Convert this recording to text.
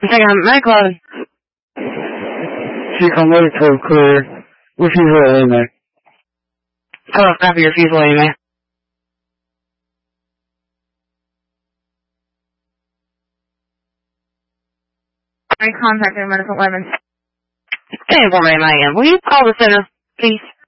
Second, medical. I'm ready for clear. Refusal in there. Oh, copy your refusal email. I contacted Medical Lemons. Hey, information, will you call the center, please?